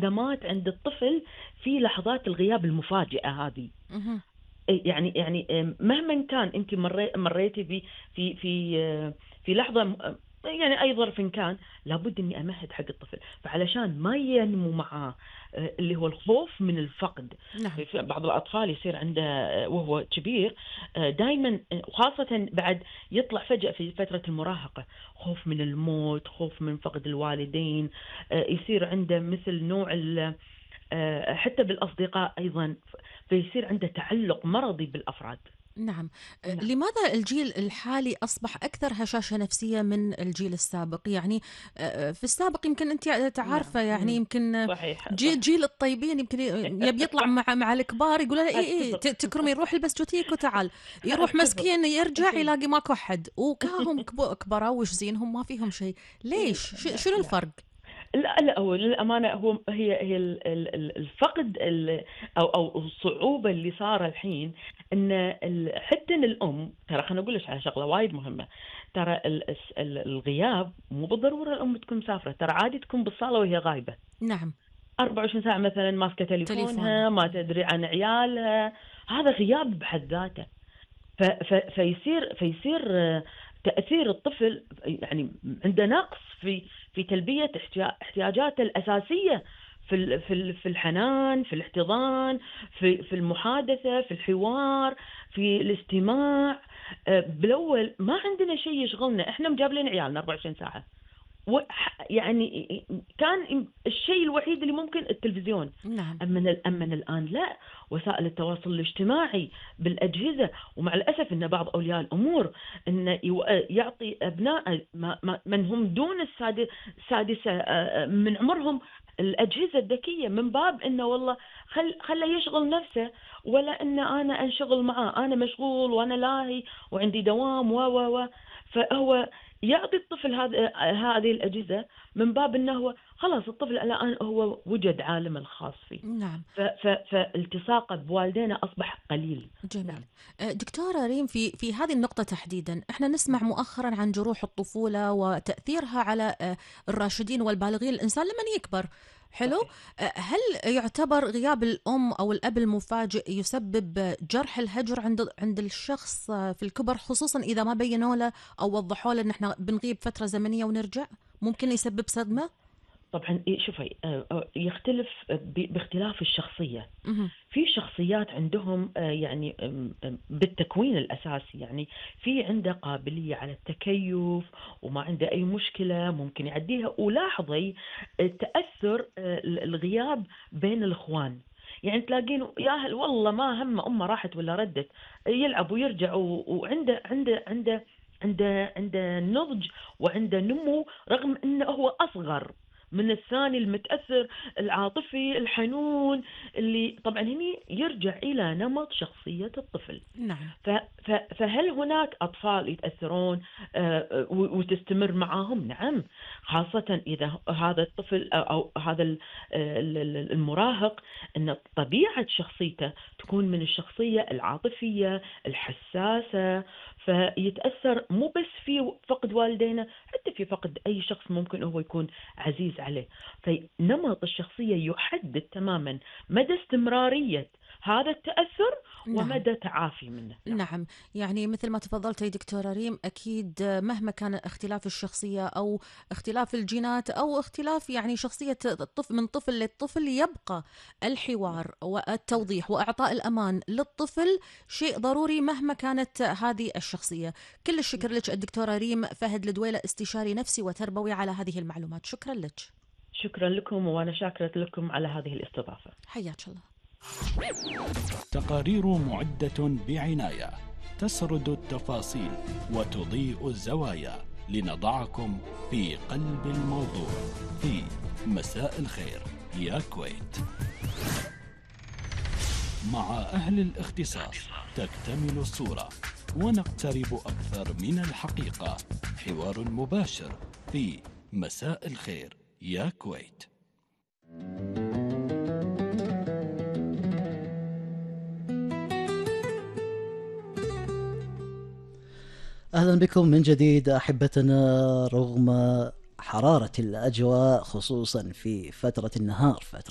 صدمات عند الطفل في لحظات الغياب المفاجئة هذه. مهم. يعني مهما كان أنت مريتي في لحظة، يعني أي ظرف كان، لابد إني أمهد حق الطفل، فعلشان ما ينمو معاه اللي هو الخوف من الفقد. نعم. في بعض الأطفال يصير عنده وهو كبير دائما، وخاصة بعد يطلع فجأة في فترة المراهقة، خوف من الموت، خوف من فقد الوالدين، يصير عنده مثل نوع حتى بالأصدقاء أيضا، فيصير عنده تعلق مرضي بالأفراد. نعم. نعم. لماذا الجيل الحالي أصبح أكثر هشاشة نفسية من الجيل السابق؟ يعني في السابق يمكن أنت نعم. تعرفه، يعني يمكن صحيح صح. جيل الطيبين يمكن يبي يطلع صح. مع الكبار، يقول له إيه أتفق. تكرم، يروح يلبس جوتيك وتعال، يروح أتفق. مسكين يرجع أتفق. يلاقي ماكو أحد، وكاهم كبراء وش زينهم ما فيهم شيء. ليش؟ لا شنو لا الفرق؟ لا لا، هو للأمانة هي الفقد أو الصعوبة اللي صار الحين، إن حتى إن الأم، ترى خليني أقول لك على شغلة وايد مهمة. ترى الغياب مو بالضرورة الأم تكون مسافرة، ترى عادي تكون بالصالة وهي غايبة نعم. 24 ساعة مثلا، ماسكة تليفونها. تليفونها، ما تدري عن عيالها. هذا غياب بحد ذاته. فيصير تأثير الطفل، يعني عنده نقص في تلبية احتياجاته الأساسية، في الحنان، في الاحتضان، في المحادثة، في الحوار، في الاستماع. بالأول ما عندنا شيء يشغلنا، احنا مجابلين عيالنا 24 ساعة. يعني كان الشيء الوحيد اللي ممكن التلفزيون. نعم. أما الآن لا، وسائل التواصل الاجتماعي بالأجهزة. ومع الأسف أن بعض أولياء الأمور أن يعطي أبناء من هم دون السادسة من عمرهم الأجهزة الذكية، من باب أنه والله خله يشغل نفسه، ولا أن أنا أنشغل معاه، أنا مشغول وأنا لاهي وعندي دوام و فهو يعطي الطفل هذه الأجهزة من باب أنه هو خلاص الطفل الآن هو وجد عالم الخاص فيه. نعم. فالتصاقه بوالدينا أصبح قليل. جميل. نعم. دكتورة ريم، في هذه النقطة تحديدا احنا نسمع مؤخرا عن جروح الطفولة وتأثيرها على الراشدين والبالغين، الإنسان لمن يكبر. حلو. صحيح. هل يعتبر غياب الأم أو الأب المفاجئ يسبب جرح الهجر عند الشخص في الكبر، خصوصا إذا ما بينوا له أو وضحوا له إن احنا بنغيب فترة زمنية ونرجع؟ ممكن يسبب صدمة؟ طبعا شوفي، يختلف باختلاف الشخصية. مهم. في شخصيات عندهم يعني بالتكوين الأساسي، يعني في عنده قابلية على التكيف وما عنده أي مشكلة ممكن يعديها. ولاحظي تأثر الغياب بين الإخوان، يعني تلاقين ياهل والله ما هم أمه راحت ولا ردت، يلعب ويرجع، وعنده عنده نضج وعنده نمو، رغم أنه هو أصغر من الثاني المتأثر العاطفي الحنون، اللي طبعا هني يرجع إلى نمط شخصية الطفل. نعم. فهل هناك أطفال يتأثرون وتستمر معاهم؟ نعم، خاصة إذا هذا الطفل أو هذا المراهق أن طبيعة شخصيته تكون من الشخصية العاطفية الحساسة، فيتأثر مو بس في فقد والدينا، حتى في فقد أي شخص ممكن هو يكون عزيز عليه. فنمط الشخصية يحدد تماما مدى استمرارية هذا التأثر نعم. ومدى تعافي منه. نعم. نعم. يعني مثل ما تفضلت يا دكتورة ريم، أكيد مهما كان اختلاف الشخصية أو اختلاف الجينات أو اختلاف يعني شخصية الطفل من طفل للطفل، يبقى الحوار والتوضيح وإعطاء الأمان للطفل شيء ضروري مهما كانت هذه الشخصية. كل الشكر لك الدكتورة ريم فهد الدويلة، استشاري نفسي وتربوي، على هذه المعلومات. شكرا لك. شكرا لكم، وأنا شاكرة لكم على هذه الاستضافة. حياك الله. تقارير معدة بعناية، تسرد التفاصيل وتضيء الزوايا، لنضعكم في قلب الموضوع في مساء الخير يا كويت. مع أهل الاختصاص تكتمل الصورة ونقترب أكثر من الحقيقة. حوار مباشر في مساء الخير يا كويت. أهلا بكم من جديد أحبتنا. رغم حرارة الأجواء خصوصا في فترة النهار، فترة